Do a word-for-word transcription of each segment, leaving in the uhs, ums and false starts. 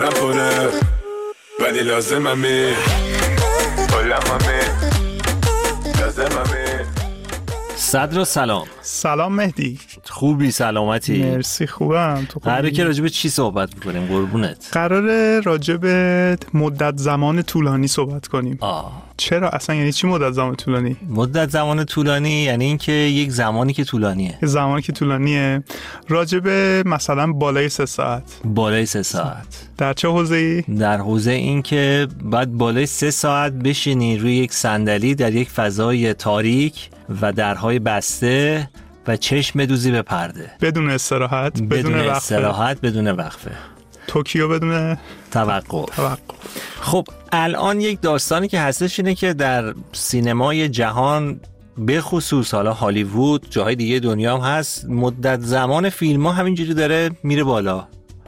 نپره ولی لازممه بلممه لازممه. صدر سلام. سلام مهدی. خوبی؟ سلامتی؟ مرسی خوبم. تو خوبی؟ قراره که راجب چی صحبت میکنیم قربونت؟ قراره راجب مدت زمان طولانی صحبت کنیم. آه. چرا اصلا؟ یعنی چی مدت زمان طولانی؟ مدت زمان طولانی یعنی اینکه یک زمانی که طولانیه. یه زمانی که طولانیه. راجب مثلا بالای سه ساعت. بالای سه ساعت. در چه حوزه‌ای؟ در حوزه این که بعد بالای سه ساعت بشینی روی یک صندلی در یک فضای تاریک و درهای بسته و چشم بدوزی به پرده بدون استراحت، بدون, بدون وقفه. استراحت، بدون وقفه. توکیو بدون توقف. توقف. خب الان یک داستانی که هستش اینه که در سینمای جهان به خصوص حالا هالیوود، جاهای دیگه دنیا هم هست، مدت زمان فیلم ها همینجوری داره میره بالا.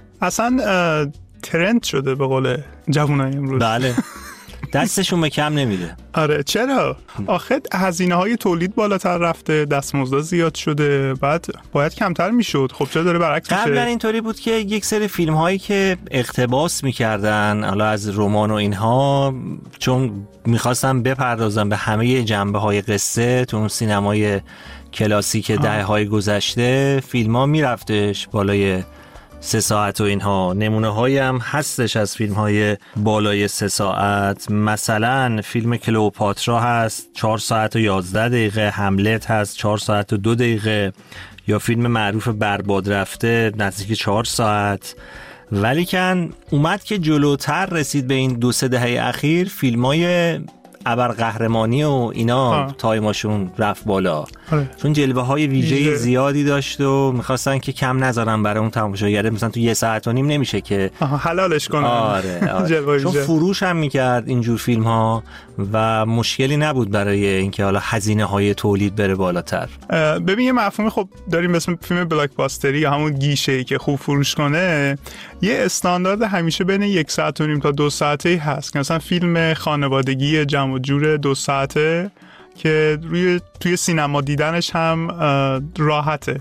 اصلا ترند شده به قول جوانای امروز. بله. دستشون به کم نمیده. آره چرا؟ آخه هزینه های تولید بالاتر رفته، دستمزد زیاد شده، بعد باید کمتر میشد. خب چرا داره برعکس میشه؟ قبلا اینطوری بود که یک سری فیلم هایی که اقتباس میکردن حالا از رمان و اینها، چون میخواستن بپردازن به همه جنبه های قصه تو اون سینمای کلاسیک دهه های گذشته، فیلم ها میرفتش بالای سه ساعت و اینها. نمونه هایی هم هستش از فیلم های بالای سه ساعت. مثلا فیلم کلئوپاترا هست چهار ساعت و یازده دقیقه، هملت هست چهار ساعت و دو دقیقه، یا فیلم معروف برباد رفته نزدیک چهار ساعت. ولیکن اومد که جلوتر رسید به این دو سه دهه اخیر، فیلم های ابرقهرمانی و اینا تایماشون رفت بالا. آره. چون جلوه های ویژه زیادی داشت و میخواستن که کم نذارن برای اون تماشاگر. مثلا تو یه ساعت و نیم نمیشه که آها حلالش کنن. آره, آره. چون فروش هم میکرد اینجور فیلم ها و مشکلی نبود برای اینکه حالا هزینه های تولید بره بالاتر. ببین یه مفهومی خب داریم مثل فیلم بلاکباستری یا همون گیشه‌ای که خوب فروش کنه، یه استاندارد همیشه بین یک ساعت و نیم تا دو ساعته هست. مثلا فیلم خانوادگی جمع و جور دو ساعته که روی توی سینما دیدنش هم راحته.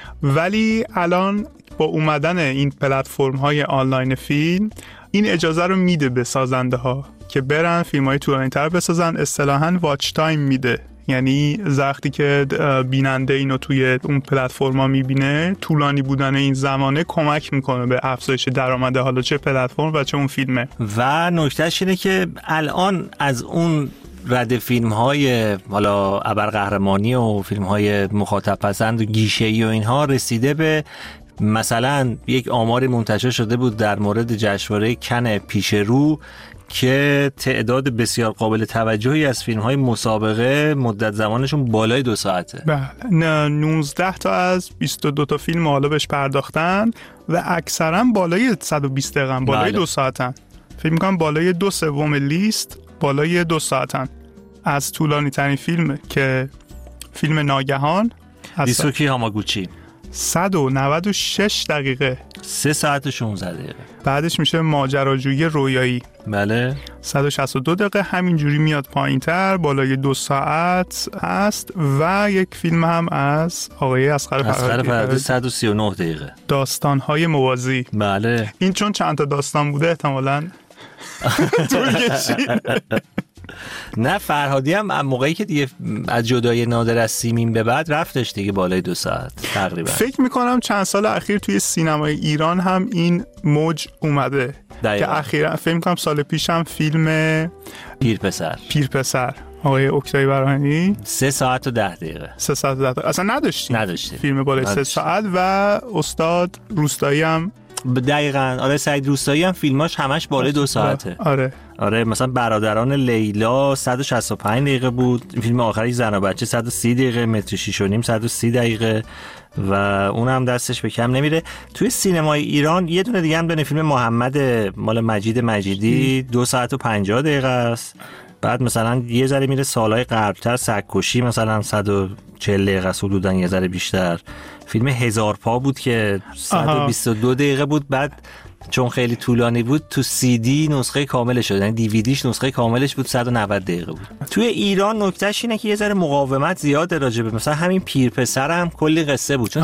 ولی الان با اومدن این پلتفرم های آنلاین فیلم این اجازه رو میده به سازنده ها که برن فیلم های طولانی تر بسازن. اصطلاحاً واچ تایم میده، یعنی وقتی که بیننده اینو توی اون پلتفرما میبینه، طولانی بودن این زمانه کمک میکنه به افزایش درآمد حالا چه پلتفرم و چه اون فیلمه. و نکتهش اینه که الان از اون رد فیلم های حالا ابرقهرمانی و فیلم های مخاطب پسند و گیشه‌ای و اینها رسیده به مثلا یک آماری منتشر شده بود در مورد جشنواره کن پیش رو که تعداد بسیار قابل توجهی از فیلم‌های مسابقه مدت زمانشون بالای دو ساعته. بله. نوزده تا از بیست و دو تا فیلم حالا بهش پرداختن و اکثرا بالای صد و بیست دقیقه، بالای بله. دو ساعتن. فکر می‌کنم بالای دو سوم لیست بالای دو ساعتن. از طولانی ترین فیلم که فیلم ناگهان دیسوکی هاماگوچی صد و نود و شش دقیقه، سه ساعت و شانزده دقیقه. بعدش میشه ماجراجویی رویایی، بله، صد و شصت و دو دقیقه. همینجوری میاد پایینتر بالای دو ساعت هست. و یک فیلم هم از آقای اصغر فرهادی صد و سی و نه دقیقه، داستان‌های موازی. بله، این چون چند تا داستان بوده احتمالاً طول کشید. نه فرهادی هم موقعی که دیگه از جدای نادر از سیمین به بعد رفتش دیگه بالای دو ساعت تقریبا. فکر میکنم چند سال اخیر توی سینمای ایران هم این موج اومده دقیقا. که اخیرا فکر میکنم سال پیش هم فیلم پیرپسر پیرپسر آقای اکتای براهنی سه ساعت و ده دقیقه سه ساعت و ده دقیقه اصلا نداشتیم نداشتیم فیلم بالای سه ساعت. و استاد روستایی هم دقیقاً آره سعید روستایی هم فیلماش همش بالای دو ساعته. آره آره مثلا برادران لیلا صد و شصت و پنج دقیقه بود، فیلم آخری زن و بچه صد و سی دقیقه، متر شیش و نیم صد و سی دقیقه و اون هم دستش به کم نمیره. توی سینمای ایران یه دونه دیگه هم دونه فیلم محمد مال مجید مجیدی دو ساعت و پنجاه دقیقه است. بعد مثلا یه ذره میره سالهای قبلتر، سگ‌کشی مثلا صد و چهل دقیقه است حدوداً، یه ذره بیشتر. فیلم هزار پا بود که صد و بیست و دو دقیقه بود. بعد چون خیلی طولانی بود تو سی دی نسخه کاملش شد، یعنی دیویدیش نسخه کاملش بود صد و نود دقیقه بود. توی ایران نکتهش اینه که یه ذره مقاومت زیاده راجبه مثلا همین پیرپسر هم کلی قصه بود، چون